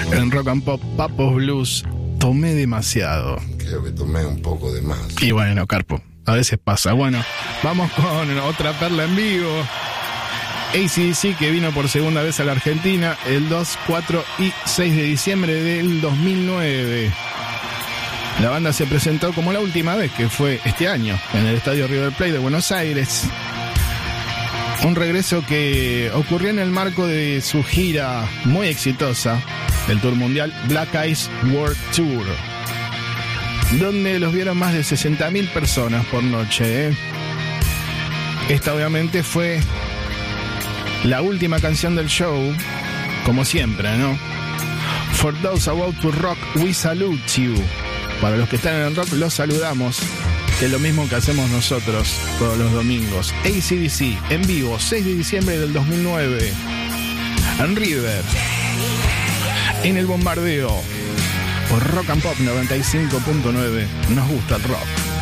En Rock and Pop, Papos Blues, tomé demasiado. Creo que tomé un poco de más. Y bueno, Carpo, a veces pasa. Bueno, vamos con otra perla en vivo. AC/DC, que vino por segunda vez a la Argentina el 2, 4 y 6 de diciembre del 2009. La banda se presentó como la última vez, que fue este año, en el Estadio River Plate de Buenos Aires. Un regreso que ocurrió en el marco de su gira muy exitosa, el tour mundial Black Ice World Tour, donde los vieron más de 60.000 personas por noche. Esta obviamente fue la última canción del show, como siempre, ¿no? For those about to rock, we salute you. Para los que están en el rock, los saludamos, que es lo mismo que hacemos nosotros todos los domingos. AC/DC, en vivo, 6 de diciembre del 2009, en River, en el Bombardeo, por Rock and Pop 95.9. Nos gusta el rock.